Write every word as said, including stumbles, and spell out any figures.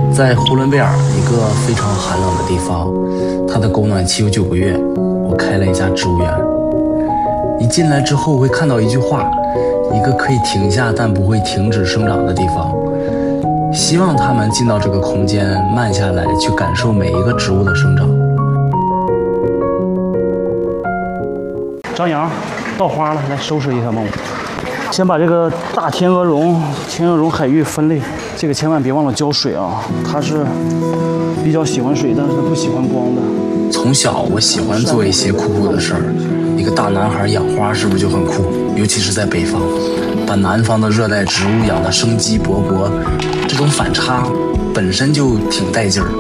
在呼伦贝尔一个非常寒冷的地方，它的供暖期有九个月。我开了一家植物园，一进来之后会看到一句话：一个可以停下但不会停止生长的地方。希望他们进到这个空间，慢下来去感受每一个植物的生长。张扬，到花了，来收拾一下吧。先把这个大天鹅绒、天鹅绒海芋分类，这个千万别忘了浇水啊！它是比较喜欢水，但是它不喜欢光的。从小我喜欢做一些酷酷的事儿，一个大男孩养花是不是就很酷？尤其是在北方，把南方的热带植物养得生机勃勃，这种反差本身就挺带劲儿。